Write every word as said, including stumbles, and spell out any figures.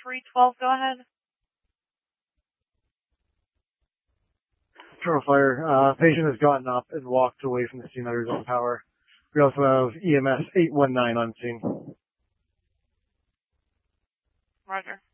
three twelve, go ahead. Control Fire, uh, patient has gotten up and walked away from the scene under his own power. We also have E M S eight one nine on scene. Roger.